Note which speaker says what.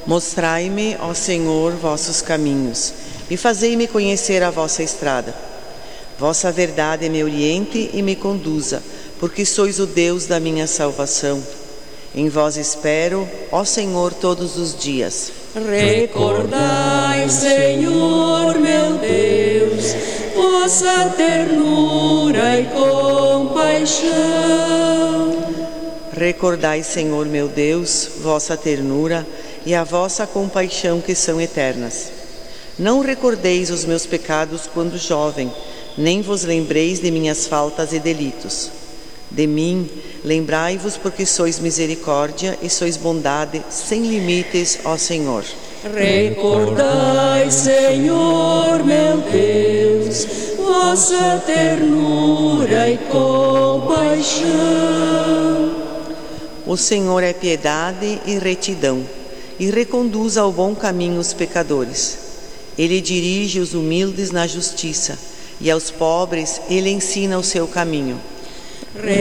Speaker 1: Mostrai-me, ó Senhor, vossos caminhos, e fazei-me conhecer a vossa estrada. Vossa verdade me oriente e me conduza, porque sois o Deus da minha salvação. Em vós espero, ó Senhor, todos os dias.
Speaker 2: Recordai, Senhor meu Deus, vossa ternura e compaixão.
Speaker 1: Recordai, Senhor meu Deus, vossa ternura e a vossa compaixão, que são eternas. Não recordeis os meus pecados quando jovem, nem vos lembreis de minhas faltas e delitos. De mim, lembrai-vos, porque sois misericórdia e sois bondade sem limites, ó Senhor.
Speaker 2: Recordai, Senhor meu Deus, vossa ternura e compaixão.
Speaker 1: O Senhor é piedade e retidão, e reconduz ao bom caminho os pecadores. Ele dirige os humildes na justiça, e aos pobres ele ensina o seu caminho.